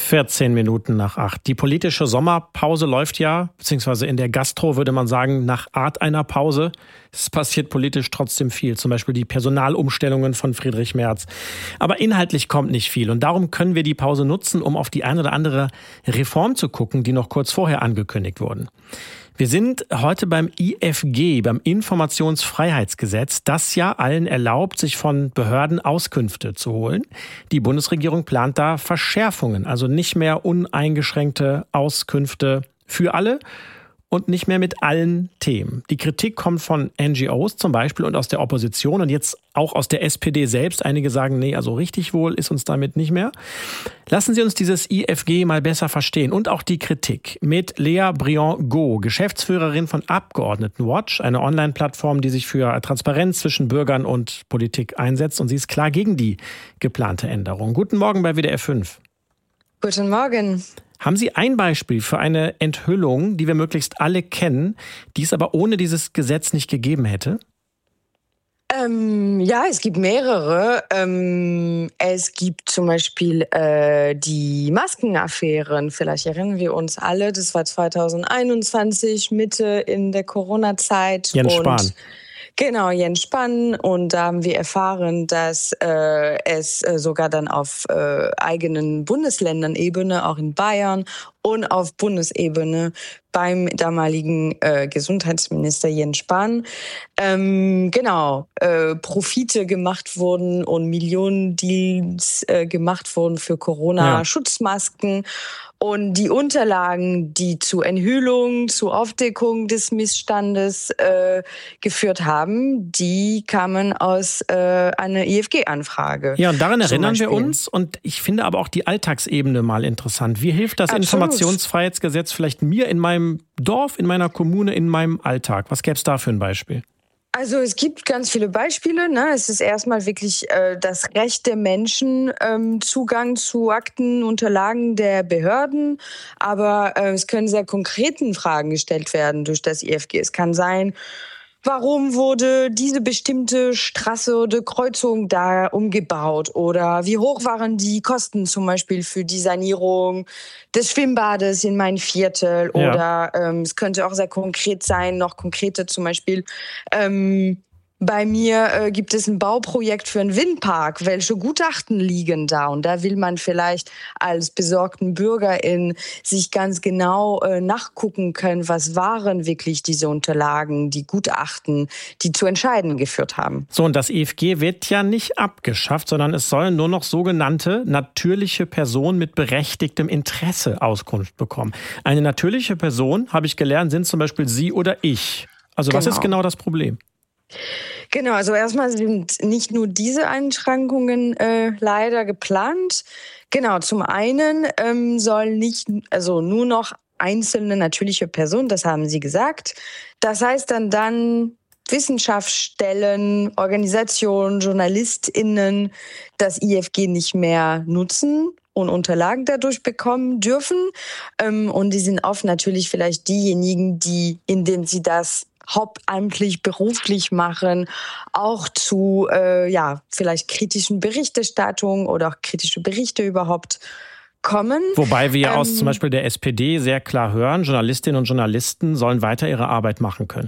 14 Minuten nach 8. Die politische Sommerpause läuft ja, beziehungsweise in der Gastro würde man sagen, nach Art einer Pause. Es passiert politisch trotzdem viel, zum Beispiel die Personalumstellungen von Friedrich Merz. Aber inhaltlich kommt nicht viel und darum können wir die Pause nutzen, um auf die eine oder andere Reform zu gucken, die noch kurz vorher angekündigt wurden. Wir sind heute beim IFG, beim Informationsfreiheitsgesetz, das ja allen erlaubt, sich von Behörden Auskünfte zu holen. Die Bundesregierung plant da Verschärfungen, also nicht mehr uneingeschränkte Auskünfte für alle und nicht mehr mit allen Themen. Die Kritik kommt von NGOs zum Beispiel und aus der Opposition und jetzt auch aus der SPD selbst. Einige sagen, nee, also richtig wohl ist uns damit nicht mehr. Lassen Sie uns dieses IFG mal besser verstehen und auch die Kritik mit Lea Briand-Gaud, Geschäftsführerin von Abgeordnetenwatch, eine Online-Plattform, die sich für Transparenz zwischen Bürgern und Politik einsetzt. Und sie ist klar gegen die geplante Änderung. Guten Morgen bei WDR 5. Guten Morgen. Haben Sie ein Beispiel für eine Enthüllung, die wir möglichst alle kennen, die es aber ohne dieses Gesetz nicht gegeben hätte? Ja, es gibt mehrere. Es gibt zum Beispiel die Maskenaffären. Vielleicht erinnern wir uns alle, das war 2021, Mitte in der Corona-Zeit. Jens Spahn. Genau, Jens Spahn. Und da haben wir erfahren, dass es sogar dann auf eigenen Bundesländern-Ebene, auch in Bayern und auf Bundesebene beim damaligen Gesundheitsminister Jens Spahn, Profite gemacht wurden und Millionen Deals gemacht wurden für Corona-Schutzmasken. Und die Unterlagen, die zur Enthüllung, zur Aufdeckung des Missstandes geführt haben, die kamen aus einer IFG-Anfrage. Ja, und daran erinnern wir uns. Und ich finde aber auch die Alltagsebene mal interessant. Wie hilft das Informationsfreiheitsgesetz vielleicht mir in meinem Dorf, in meiner Kommune, in meinem Alltag? Was gäbe es da für ein Beispiel? Also es gibt ganz viele Beispiele. Ne? Es ist erstmal wirklich das Recht der Menschen, Zugang zu Akten, Unterlagen der Behörden. Aber es können sehr konkreten Fragen gestellt werden durch das IFG. Es kann sein, warum wurde diese bestimmte Straße oder Kreuzung da umgebaut? Oder wie hoch waren die Kosten zum Beispiel für die Sanierung des Schwimmbades in meinem Viertel? Ja. Oder es könnte auch sehr konkret sein, noch konkreter zum Beispiel, bei mir gibt es ein Bauprojekt für einen Windpark. Welche Gutachten liegen da? Und da will man vielleicht als besorgten Bürgerin sich ganz genau nachgucken können, was waren wirklich diese Unterlagen, die Gutachten, die zu Entscheiden geführt haben. So, und das IFG wird ja nicht abgeschafft, sondern es sollen nur noch sogenannte natürliche Personen mit berechtigtem Interesse Auskunft bekommen. Eine natürliche Person, habe ich gelernt, sind zum Beispiel Sie oder ich. Also was ist genau das Problem? Genau, also erstmal sind nicht nur diese Einschränkungen leider geplant. Genau, zum einen sollen nur noch einzelne natürliche Personen, das haben Sie gesagt. Das heißt dann Wissenschaftsstellen, Organisationen, JournalistInnen das IFG nicht mehr nutzen und Unterlagen dadurch bekommen dürfen. Und die sind oft natürlich vielleicht diejenigen, indem sie das hauptamtlich, beruflich machen, auch zu vielleicht kritischen Berichterstattungen oder auch kritische Berichte überhaupt kommen. Wobei wir aus zum Beispiel der SPD sehr klar hören, Journalistinnen und Journalisten sollen weiter ihre Arbeit machen können.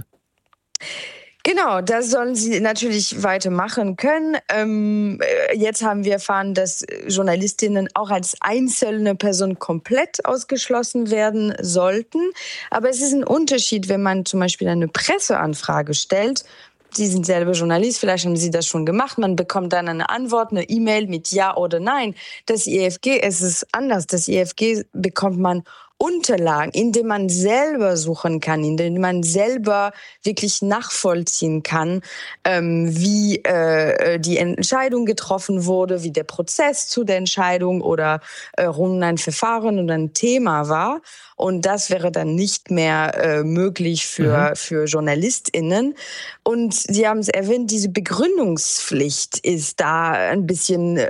Genau, das sollen sie natürlich weitermachen können. Jetzt haben wir erfahren, dass Journalistinnen auch als einzelne Person komplett ausgeschlossen werden sollten. Aber es ist ein Unterschied, wenn man zum Beispiel eine Presseanfrage stellt. Sie sind selber Journalist, vielleicht haben Sie das schon gemacht. Man bekommt dann eine Antwort, eine E-Mail mit Ja oder Nein. Das IFG, es ist anders. Das IFG bekommt man Unterlagen, indem man selber suchen kann, indem man selber wirklich nachvollziehen kann, wie die Entscheidung getroffen wurde, wie der Prozess zu der Entscheidung oder rund ein Verfahren oder ein Thema war. Und das wäre dann nicht mehr möglich für JournalistInnen. Und Sie haben es erwähnt, diese Begründungspflicht ist da ein bisschen,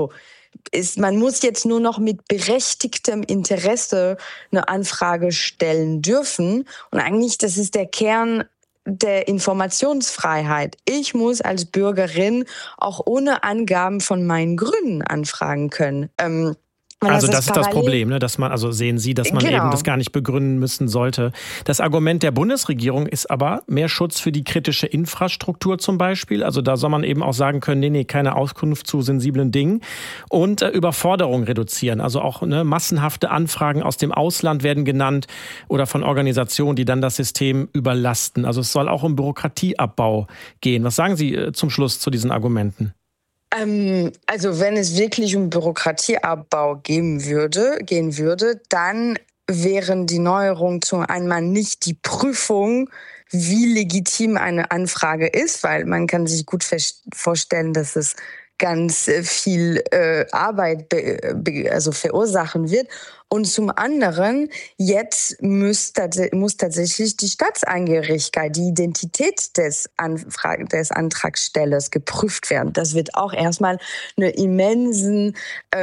man muss jetzt nur noch mit berechtigtem Interesse eine Anfrage stellen dürfen. Und eigentlich, das ist der Kern der Informationsfreiheit. Ich muss als Bürgerin auch ohne Angaben von meinen Gründen anfragen können. Also das ist das Problem, ne? Dass man, also sehen Sie, dass man eben das gar nicht begründen müssen sollte. Das Argument der Bundesregierung ist aber mehr Schutz für die kritische Infrastruktur zum Beispiel. Also da soll man eben auch sagen können, nee, keine Auskunft zu sensiblen Dingen. Und Überforderung reduzieren. Also auch massenhafte Anfragen aus dem Ausland werden genannt oder von Organisationen, die dann das System überlasten. Also es soll auch um Bürokratieabbau gehen. Was sagen Sie zum Schluss zu diesen Argumenten? Also wenn es wirklich um Bürokratieabbau gehen würde, dann wären die Neuerungen zum einmal nicht die Prüfung, wie legitim eine Anfrage ist, weil man kann sich gut vorstellen, dass es ganz viel Arbeit verursachen wird. Und zum anderen, jetzt muss tatsächlich die Staatsangehörigkeit, die Identität des Antragstellers geprüft werden. Das wird auch erstmal eine immensen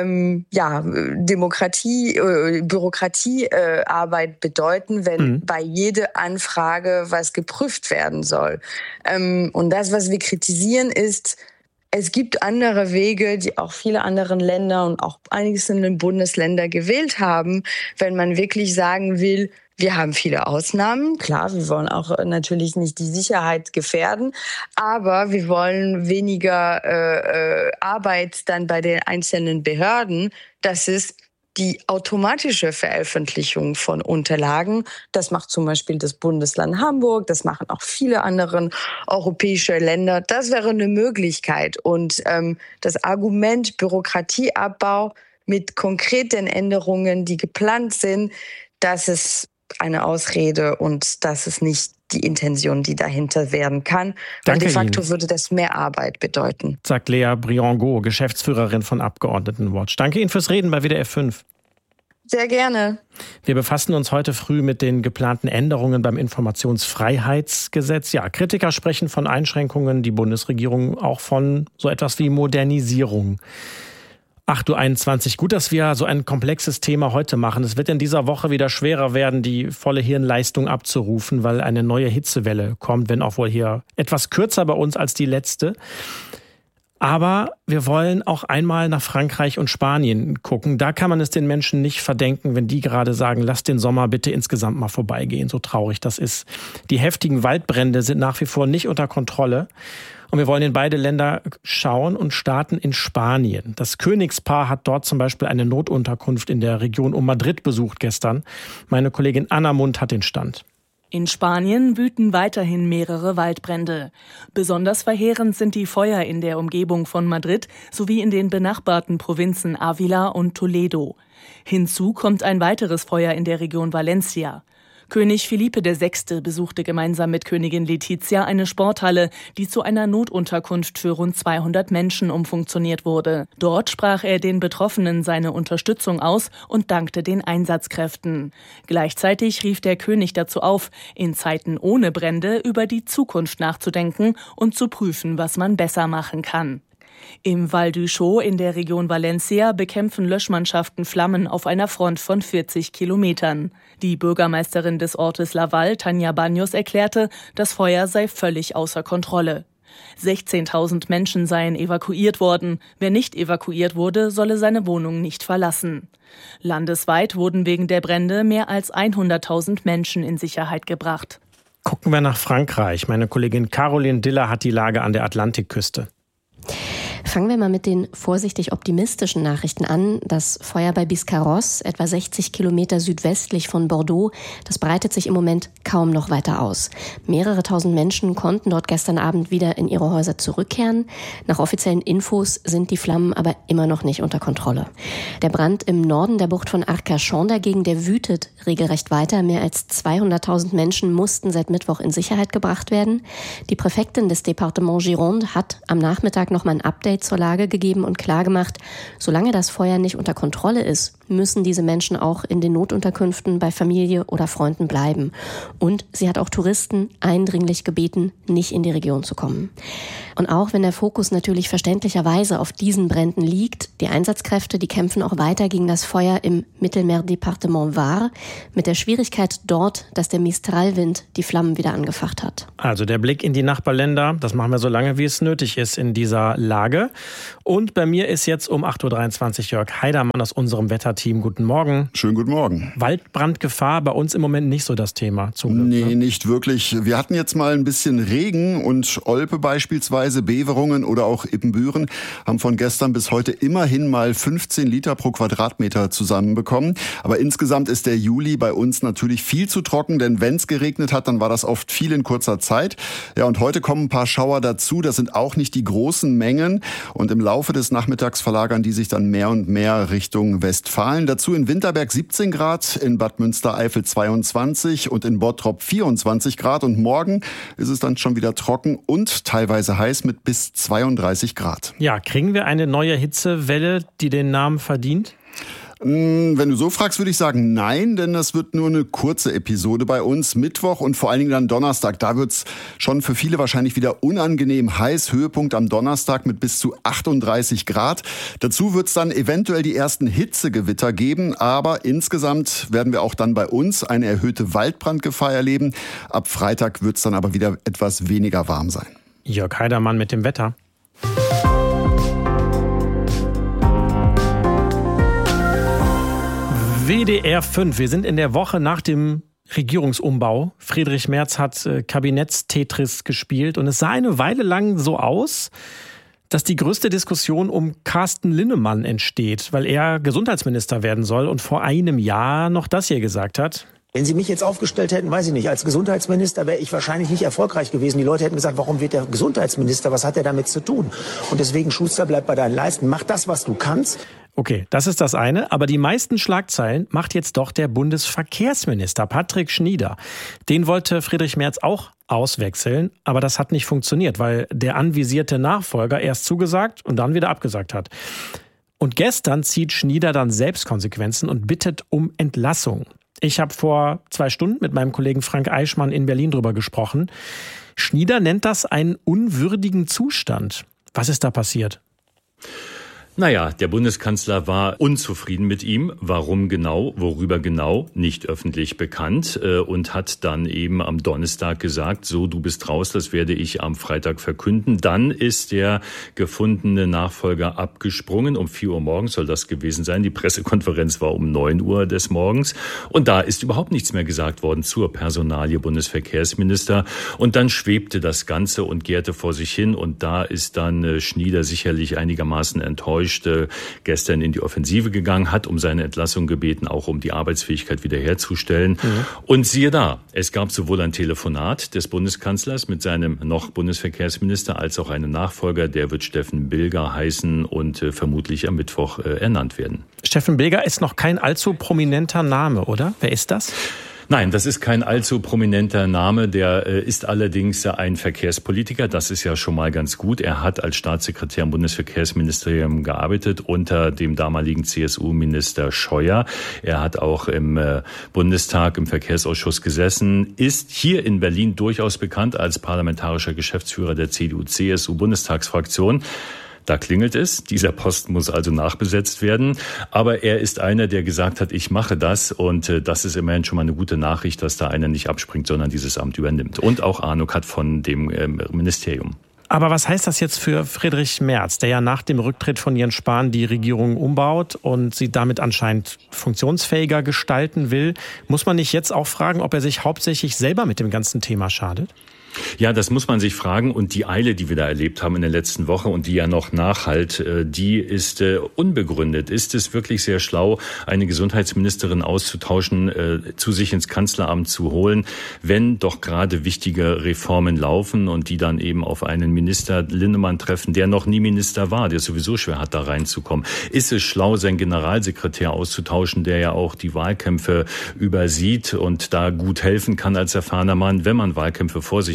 Bürokratiearbeit bedeuten, wenn bei jeder Anfrage was geprüft werden soll. Und das, was wir kritisieren, ist, es gibt andere Wege, die auch viele andere Länder und auch einzelne Bundesländer gewählt haben, wenn man wirklich sagen will, wir haben viele Ausnahmen. Klar, wir wollen auch natürlich nicht die Sicherheit gefährden, aber wir wollen weniger Arbeit dann bei den einzelnen Behörden. Das ist die automatische Veröffentlichung von Unterlagen. Das macht zum Beispiel das Bundesland Hamburg, das machen auch viele andere europäische Länder. Das wäre eine Möglichkeit. Und das Argument Bürokratieabbau mit konkreten Änderungen, die geplant sind, das ist eine Ausrede und das ist nicht die Intention, die dahinter werden kann. Weil de facto würde das mehr Arbeit bedeuten. Sagt Lea Briangot, Geschäftsführerin von Abgeordnetenwatch. Danke Ihnen fürs Reden bei WDR 5. Sehr gerne. Wir befassen uns heute früh mit den geplanten Änderungen beim Informationsfreiheitsgesetz. Ja, Kritiker sprechen von Einschränkungen, die Bundesregierung auch von so etwas wie Modernisierung. 8:21 Uhr. Gut, dass wir so ein komplexes Thema heute machen. Es wird in dieser Woche wieder schwerer werden, die volle Hirnleistung abzurufen, weil eine neue Hitzewelle kommt, wenn auch wohl hier etwas kürzer bei uns als die letzte. Aber wir wollen auch einmal nach Frankreich und Spanien gucken. Da kann man es den Menschen nicht verdenken, wenn die gerade sagen, lasst den Sommer bitte insgesamt mal vorbeigehen, so traurig das ist. Die heftigen Waldbrände sind nach wie vor nicht unter Kontrolle. Und wir wollen in beide Länder schauen und starten in Spanien. Das Königspaar hat dort zum Beispiel eine Notunterkunft in der Region um Madrid besucht gestern. Meine Kollegin Anna Mund hat den Stand. In Spanien wüten weiterhin mehrere Waldbrände. Besonders verheerend sind die Feuer in der Umgebung von Madrid sowie in den benachbarten Provinzen Ávila und Toledo. Hinzu kommt ein weiteres Feuer in der Region Valencia. König Felipe VI. Besuchte gemeinsam mit Königin Letizia eine Sporthalle, die zu einer Notunterkunft für rund 200 Menschen umfunktioniert wurde. Dort sprach er den Betroffenen seine Unterstützung aus und dankte den Einsatzkräften. Gleichzeitig rief der König dazu auf, in Zeiten ohne Brände über die Zukunft nachzudenken und zu prüfen, was man besser machen kann. Im Val d'Uixó in der Region Valencia bekämpfen Löschmannschaften Flammen auf einer Front von 40 Kilometern. Die Bürgermeisterin des Ortes Laval, Tania Baños, erklärte, das Feuer sei völlig außer Kontrolle. 16.000 Menschen seien evakuiert worden. Wer nicht evakuiert wurde, solle seine Wohnung nicht verlassen. Landesweit wurden wegen der Brände mehr als 100.000 Menschen in Sicherheit gebracht. Gucken wir nach Frankreich. Meine Kollegin Caroline Diller hat die Lage an der Atlantikküste. Fangen wir mal mit den vorsichtig optimistischen Nachrichten an. Das Feuer bei Biscarrosse, etwa 60 Kilometer südwestlich von Bordeaux, das breitet sich im Moment kaum noch weiter aus. Mehrere tausend Menschen konnten dort gestern Abend wieder in ihre Häuser zurückkehren. Nach offiziellen Infos sind die Flammen aber immer noch nicht unter Kontrolle. Der Brand im Norden der Bucht von Arcachon dagegen, der wütet regelrecht weiter. Mehr als 200.000 Menschen mussten seit Mittwoch in Sicherheit gebracht werden. Die Präfektin des Departements Gironde hat am Nachmittag noch mal ein Update zur Lage gegeben und klargemacht, solange das Feuer nicht unter Kontrolle ist, müssen diese Menschen auch in den Notunterkünften bei Familie oder Freunden bleiben. Und sie hat auch Touristen eindringlich gebeten, nicht in die Region zu kommen. Und auch wenn der Fokus natürlich verständlicherweise auf diesen Bränden liegt, die Einsatzkräfte, die kämpfen auch weiter gegen das Feuer im Mittelmeerdepartement Var, mit der Schwierigkeit dort, dass der Mistralwind die Flammen wieder angefacht hat. Also der Blick in die Nachbarländer, das machen wir so lange, wie es nötig ist in dieser Lage. Und bei mir ist jetzt um 8.23 Uhr Jörg Heidermann aus unserem Wetterteam. Guten Morgen. Schönen guten Morgen. Waldbrandgefahr bei uns im Moment nicht so das Thema. Zum Glück, Nee, nicht wirklich. Wir hatten jetzt mal ein bisschen Regen und Olpe beispielsweise, Beverungen oder auch Ippenbüren haben von gestern bis heute immerhin mal 15 Liter pro Quadratmeter zusammenbekommen. Aber insgesamt ist der Juli bei uns natürlich viel zu trocken, denn wenn es geregnet hat, dann war das oft viel in kurzer Zeit. Ja, und heute kommen ein paar Schauer dazu. Das sind auch nicht die großen Mengen. Und im Laufe des Nachmittags verlagern die sich dann mehr und mehr Richtung Westfalen. Dazu in Winterberg 17 Grad, in Bad Münstereifel 22 und in Bottrop 24 Grad. Und morgen ist es dann schon wieder trocken und teilweise heiß mit bis 32 Grad. Ja, kriegen wir eine neue Hitzewelle, die den Namen verdient? Wenn du so fragst, würde ich sagen nein, denn das wird nur eine kurze Episode bei uns. Mittwoch und vor allen Dingen dann Donnerstag, da wird's schon für viele wahrscheinlich wieder unangenehm heiß. Höhepunkt am Donnerstag mit bis zu 38 Grad. Dazu wird's dann eventuell die ersten Hitzegewitter geben, aber insgesamt werden wir auch dann bei uns eine erhöhte Waldbrandgefahr erleben. Ab Freitag wird's dann aber wieder etwas weniger warm sein. Jörg Heidermann mit dem Wetter. WDR 5. Wir sind in der Woche nach dem Regierungsumbau. Friedrich Merz hat Kabinettstetris gespielt und es sah eine Weile lang so aus, dass die größte Diskussion um Carsten Linnemann entsteht, weil er Gesundheitsminister werden soll und vor einem Jahr noch das hier gesagt hat. Wenn Sie mich jetzt aufgestellt hätten, weiß ich nicht, als Gesundheitsminister wäre ich wahrscheinlich nicht erfolgreich gewesen. Die Leute hätten gesagt, warum wird der Gesundheitsminister, was hat er damit zu tun? Und deswegen, Schuster, bleib bei deinen Leisten, mach das, was du kannst. Okay, das ist das eine, aber die meisten Schlagzeilen macht jetzt doch der Bundesverkehrsminister Patrick Schnieder. Den wollte Friedrich Merz auch auswechseln, aber das hat nicht funktioniert, weil der anvisierte Nachfolger erst zugesagt und dann wieder abgesagt hat. Und gestern zieht Schnieder dann selbst Konsequenzen und bittet um Entlassung. Ich habe vor 2 Stunden mit meinem Kollegen Frank Eichmann in Berlin drüber gesprochen. Schnieder nennt das einen unwürdigen Zustand. Was ist da passiert? Naja, der Bundeskanzler war unzufrieden mit ihm. Warum genau, worüber genau, nicht öffentlich bekannt. Und hat dann eben am Donnerstag gesagt, so, du bist raus, das werde ich am Freitag verkünden. Dann ist der gefundene Nachfolger abgesprungen. Um 4 Uhr morgens soll das gewesen sein. Die Pressekonferenz war um 9 Uhr des Morgens. Und da ist überhaupt nichts mehr gesagt worden zur Personalie Bundesverkehrsminister. Und dann schwebte das Ganze und gärte vor sich hin. Und da ist dann Schnieder sicherlich einigermaßen enttäuscht gestern in die Offensive gegangen, hat um seine Entlassung gebeten, auch um die Arbeitsfähigkeit wiederherzustellen. Und siehe da, es gab sowohl ein Telefonat des Bundeskanzlers mit seinem noch Bundesverkehrsminister als auch einen Nachfolger, der wird Steffen Bilger heißen und vermutlich am Mittwoch ernannt werden. Steffen Bilger ist noch kein allzu prominenter Name, oder? Wer ist das? Nein, das ist kein allzu prominenter Name. Der ist allerdings ein Verkehrspolitiker. Das ist ja schon mal ganz gut. Er hat als Staatssekretär im Bundesverkehrsministerium gearbeitet unter dem damaligen CSU-Minister Scheuer. Er hat auch im Bundestag im Verkehrsausschuss gesessen, ist hier in Berlin durchaus bekannt als parlamentarischer Geschäftsführer der CDU-CSU-Bundestagsfraktion. Da klingelt es. Dieser Posten muss also nachbesetzt werden. Aber er ist einer, der gesagt hat, ich mache das. Und das ist immerhin schon mal eine gute Nachricht, dass da einer nicht abspringt, sondern dieses Amt übernimmt. Und auch Ahnung hat von dem Ministerium. Aber was heißt das jetzt für Friedrich Merz, der ja nach dem Rücktritt von Jens Spahn die Regierung umbaut und sie damit anscheinend funktionsfähiger gestalten will? Muss man nicht jetzt auch fragen, ob er sich hauptsächlich selber mit dem ganzen Thema schadet? Ja, das muss man sich fragen. Und die Eile, die wir da erlebt haben in der letzten Woche und die ja noch nachhalt, die ist unbegründet. Ist es wirklich sehr schlau, eine Gesundheitsministerin auszutauschen, zu sich ins Kanzleramt zu holen, wenn doch gerade wichtige Reformen laufen und die dann eben auf einen Minister Linnemann treffen, der noch nie Minister war, der sowieso schwer hat, da reinzukommen? Ist es schlau, seinen Generalsekretär auszutauschen, der ja auch die Wahlkämpfe übersieht und da gut helfen kann als erfahrener Mann, wenn man Wahlkämpfe vor sich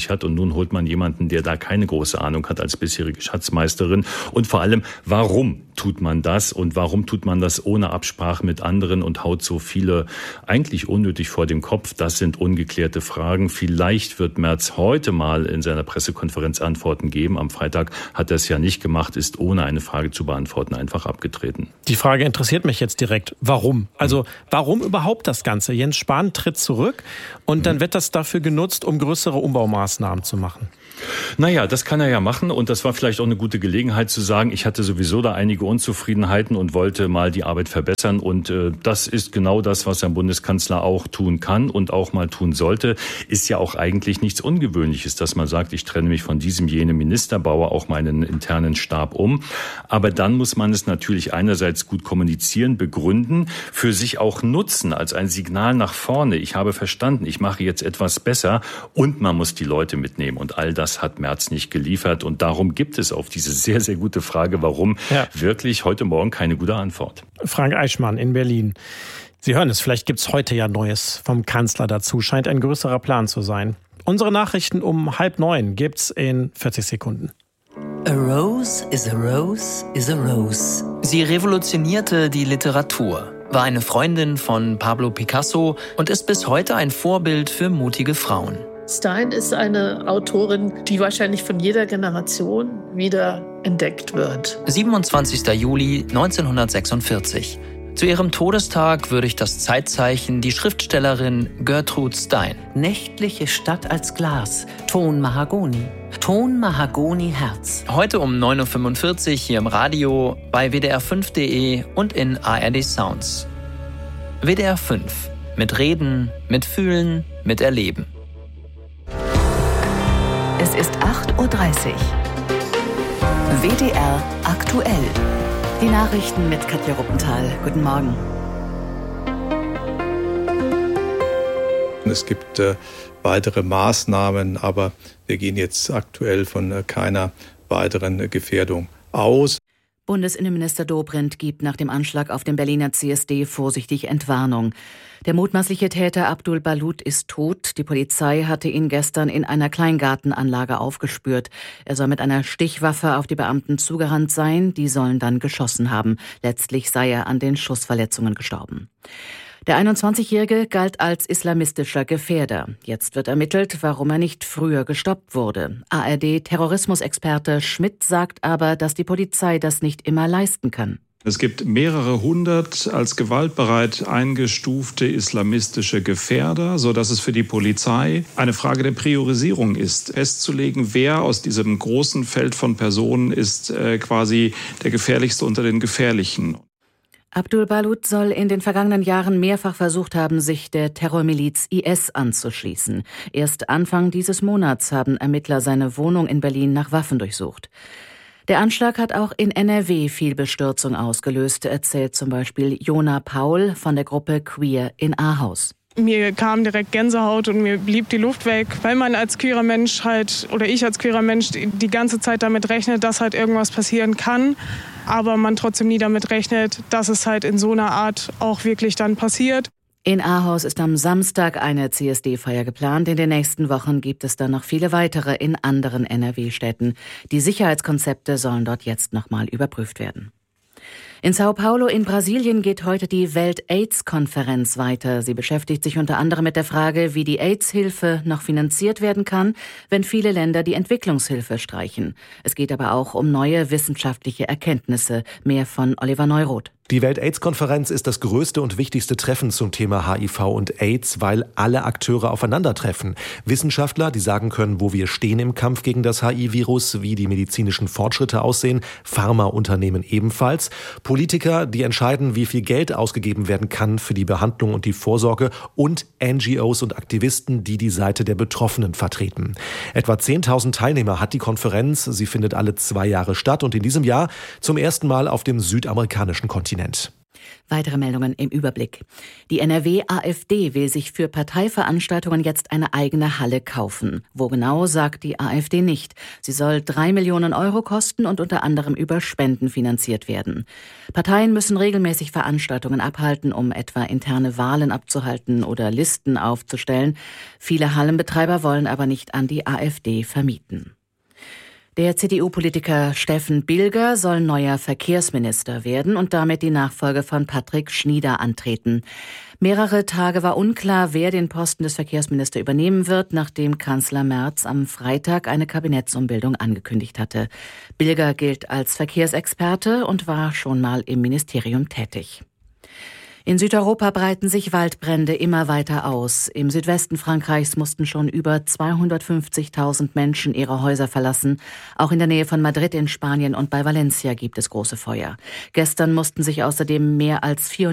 sich hat. Und nun holt man jemanden, der da keine große Ahnung hat als bisherige Schatzmeisterin. Und vor allem, warum tut man das? Und warum tut man das ohne Absprache mit anderen und haut so viele eigentlich unnötig vor den Kopf? Das sind ungeklärte Fragen. Vielleicht wird Merz heute mal in seiner Pressekonferenz Antworten geben. Am Freitag hat er es ja nicht gemacht, ist ohne eine Frage zu beantworten einfach abgetreten. Die Frage interessiert mich jetzt direkt. Warum? Also warum überhaupt das Ganze? Jens Spahn tritt zurück und dann wird das dafür genutzt, um größere Umbaumaßnahmen zu machen. Naja, das kann er ja machen und das war vielleicht auch eine gute Gelegenheit zu sagen, ich hatte sowieso da einige Unzufriedenheiten und wollte mal die Arbeit verbessern und das ist genau das, was ein Bundeskanzler auch tun kann und auch mal tun sollte. Ist ja auch eigentlich nichts Ungewöhnliches, dass man sagt, ich trenne mich von diesem, jenem Minister, baue auch meinen internen Stab um. Aber dann muss man es natürlich einerseits gut kommunizieren, begründen, für sich auch nutzen als ein Signal nach vorne. Ich habe verstanden, ich mache jetzt etwas besser und man muss die Leute mitnehmen und all das hat Merz nicht geliefert und darum gibt es auf diese sehr, sehr gute Frage, warum, wirklich heute Morgen keine gute Antwort. Frank Eichmann in Berlin. Sie hören es, vielleicht gibt es heute ja Neues vom Kanzler dazu. Scheint ein größerer Plan zu sein. Unsere Nachrichten um 8:30 gibt's in 40 Sekunden. A rose is a rose is a rose. Sie revolutionierte die Literatur, war eine Freundin von Pablo Picasso und ist bis heute ein Vorbild für mutige Frauen. Stein ist eine Autorin, die wahrscheinlich von jeder Generation wieder entdeckt wird. 27. Juli 1946. Zu ihrem Todestag würdigt das Zeitzeichen die Schriftstellerin Gertrude Stein. Nächtliche Stadt als Glas, Ton Mahagoni. Ton Mahagoni Herz. Heute um 9.45 Uhr hier im Radio, bei WDR5.de und in ARD Sounds. WDR 5. Mit Reden, mit Fühlen, mit Erleben. Es ist 8:30 Uhr. WDR aktuell. Die Nachrichten mit Katja Ruppenthal. Guten Morgen. Es gibt weitere Maßnahmen, aber wir gehen jetzt aktuell von keiner weiteren Gefährdung aus. Bundesinnenminister Dobrindt gibt nach dem Anschlag auf den Berliner CSD vorsichtig Entwarnung. Der mutmaßliche Täter Abdul Balut ist tot. Die Polizei hatte ihn gestern in einer Kleingartenanlage aufgespürt. Er soll mit einer Stichwaffe auf die Beamten zugerannt sein. Die sollen dann geschossen haben. Letztlich sei er an den Schussverletzungen gestorben. Der 21-Jährige galt als islamistischer Gefährder. Jetzt wird ermittelt, warum er nicht früher gestoppt wurde. ARD-Terrorismusexperte Schmidt sagt aber, dass die Polizei das nicht immer leisten kann. Es gibt mehrere hundert als gewaltbereit eingestufte islamistische Gefährder, sodass es für die Polizei eine Frage der Priorisierung ist, festzulegen, wer aus diesem großen Feld von Personen ist quasi der gefährlichste unter den Gefährlichen. Abdul Balut soll in den vergangenen Jahren mehrfach versucht haben, sich der Terrormiliz IS anzuschließen. Erst Anfang dieses Monats haben Ermittler seine Wohnung in Berlin nach Waffen durchsucht. Der Anschlag hat auch in NRW viel Bestürzung ausgelöst, erzählt zum Beispiel Jona Paul von der Gruppe Queer in Ahaus. Mir kam direkt Gänsehaut und mir blieb die Luft weg, weil man als queerer Mensch oder ich als queerer Mensch die ganze Zeit damit rechnet, dass halt irgendwas passieren kann, aber man trotzdem nie damit rechnet, dass es halt in so einer Art auch wirklich dann passiert. In Ahaus ist am Samstag eine CSD-Feier geplant. In den nächsten Wochen gibt es dann noch viele weitere in anderen NRW-Städten. Die Sicherheitskonzepte sollen dort jetzt nochmal überprüft werden. In Sao Paulo in Brasilien geht heute die Welt-AIDS-Konferenz weiter. Sie beschäftigt sich unter anderem mit der Frage, wie die AIDS-Hilfe noch finanziert werden kann, wenn viele Länder die Entwicklungshilfe streichen. Es geht aber auch um neue wissenschaftliche Erkenntnisse. Mehr von Oliver Neuroth. Die Welt-AIDS-Konferenz ist das größte und wichtigste Treffen zum Thema HIV und AIDS, weil alle Akteure aufeinandertreffen. Wissenschaftler, die sagen können, wo wir stehen im Kampf gegen das HIV-Virus, wie die medizinischen Fortschritte aussehen, Pharmaunternehmen ebenfalls. Politiker, die entscheiden, wie viel Geld ausgegeben werden kann für die Behandlung und die Vorsorge und NGOs und Aktivisten, die die Seite der Betroffenen vertreten. Etwa 10.000 Teilnehmer hat die Konferenz. Sie findet alle 2 Jahre statt und in diesem Jahr zum ersten Mal auf dem südamerikanischen Kontinent. Weitere Meldungen im Überblick. Die NRW-AfD will sich für Parteiveranstaltungen jetzt eine eigene Halle kaufen. Wo genau, sagt die AfD nicht. Sie soll 3 Millionen Euro kosten und unter anderem über Spenden finanziert werden. Parteien müssen regelmäßig Veranstaltungen abhalten, um etwa interne Wahlen abzuhalten oder Listen aufzustellen. Viele Hallenbetreiber wollen aber nicht an die AfD vermieten. Der CDU-Politiker Steffen Bilger soll neuer Verkehrsminister werden und damit die Nachfolge von Patrick Schnieder antreten. Mehrere Tage war unklar, wer den Posten des Verkehrsministers übernehmen wird, nachdem Kanzler Merz am Freitag eine Kabinettsumbildung angekündigt hatte. Bilger gilt als Verkehrsexperte und war schon mal im Ministerium tätig. In Südeuropa breiten sich Waldbrände immer weiter aus. Im Südwesten Frankreichs mussten schon über 250.000 Menschen ihre Häuser verlassen. Auch in der Nähe von Madrid in Spanien und bei Valencia gibt es große Feuer. Gestern mussten sich außerdem mehr als 400